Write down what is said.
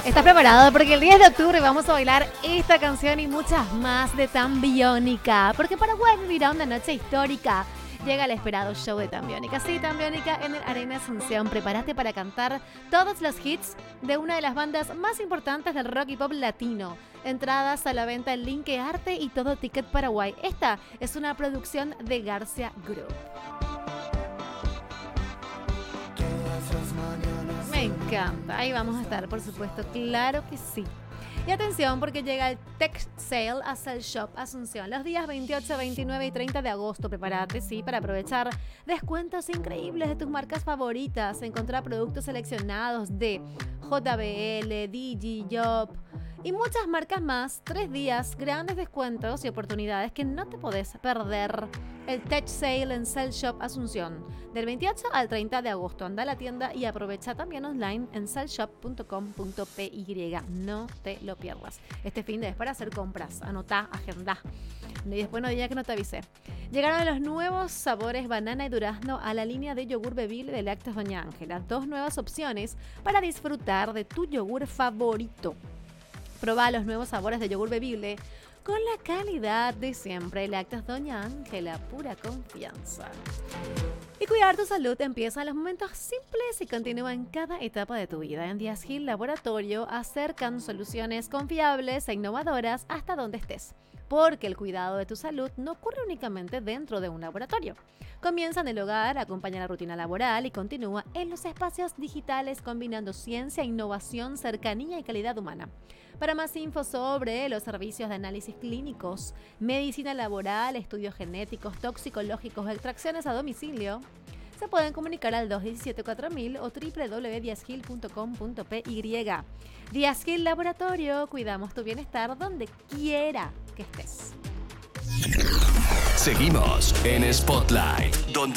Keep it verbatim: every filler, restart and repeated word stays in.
¿Estás preparado? Porque el diez de octubre vamos a bailar esta canción y muchas más de Tambiónica. Porque Paraguay vivirá una noche histórica. Llega el esperado show de Tambiónica. Sí, Tambiónica en el Arena Asunción. Prepárate para cantar todos los hits de una de las bandas más importantes del rock y pop latino. Entradas a la venta en Link Arte y Todo Ticket Paraguay. Esta es una producción de Garcia Group. Me encanta. Ahí vamos a estar, por supuesto. Claro que sí. Y atención, porque llega el Tech Sale a Cell Shop Asunción los días veintiocho, veintinueve y treinta de agosto. Prepárate, sí, para aprovechar descuentos increíbles de tus marcas favoritas. Encontrar productos seleccionados de J B L, DigiJob y muchas marcas más. Tres días, grandes descuentos y oportunidades que no te podés perder. El Tech Sale en Cell Shop Asunción, del veintiocho al treinta de agosto. Anda a la tienda y aprovecha también online en cellshop punto com punto p y. No te lo pierdas. Este fin de es para hacer compras. Anotá, agenda. Y después no diga que no te avisé. Llegaron los nuevos sabores banana y durazno a la línea de yogur bebible de Lácteos Doña Ángela. Dos nuevas opciones para disfrutar de tu yogur favorito. Probá los nuevos sabores de yogur bebible con la calidad de siempre. Lácteos Doña Ángela, pura confianza. Y cuidar tu salud empieza en los momentos simples y continúa en cada etapa de tu vida. En Díaz Gil Laboratorio acercan soluciones confiables e innovadoras hasta donde estés. Porque el cuidado de tu salud no ocurre únicamente dentro de un laboratorio. Comienza en el hogar, acompaña la rutina laboral y continúa en los espacios digitales combinando ciencia, innovación, cercanía y calidad humana. Para más info sobre los servicios de análisis clínicos, medicina laboral, estudios genéticos, toxicológicos, extracciones a domicilio, se pueden comunicar al dos uno siete cuatro mil o doble u doble u doble u punto díaz gil punto com punto p y. Díaz Gil Laboratorio, cuidamos tu bienestar donde quiera que estés. Seguimos en Spotlight.